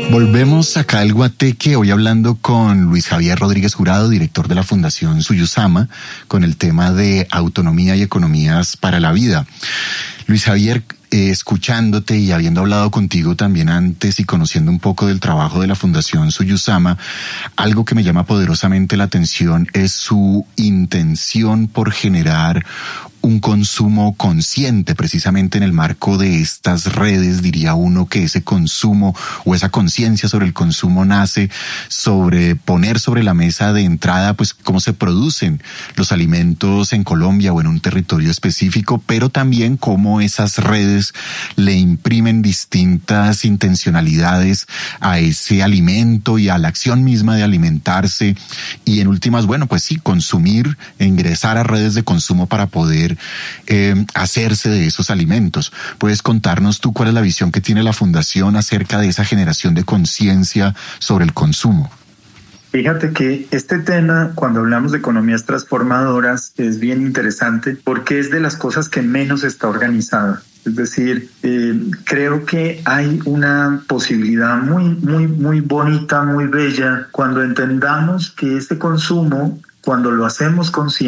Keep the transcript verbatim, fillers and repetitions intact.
Volvemos acá al Guateque, hoy hablando con Luis Javier Rodríguez Jurado, director de la Fundación Suyusama, con el tema de autonomía y economías para la vida. Luis Javier, eh, escuchándote y habiendo hablado contigo también antes y conociendo un poco del trabajo de la Fundación Suyusama, algo que me llama poderosamente la atención es su intención por generar un consumo consciente, precisamente en el marco de estas redes. Diría uno que ese consumo o esa conciencia sobre el consumo nace sobre poner sobre la mesa de entrada pues cómo se producen los alimentos en Colombia o en un territorio específico, pero también cómo esas redes le imprimen distintas intencionalidades a ese alimento y a la acción misma de alimentarse, y en últimas, bueno, pues sí, consumir, ingresar a redes de consumo para poder Eh, hacerse de esos alimentos. ¿Puedes contarnos tú cuál es la visión que tiene la Fundación acerca de esa generación de conciencia sobre el consumo? Fíjate que este tema, cuando hablamos de economías transformadoras, es bien interesante porque es de las cosas que menos está organizada. Es decir, eh, creo que hay una posibilidad muy, muy, muy bonita, muy bella, cuando entendamos que este consumo, cuando lo hacemos consciente,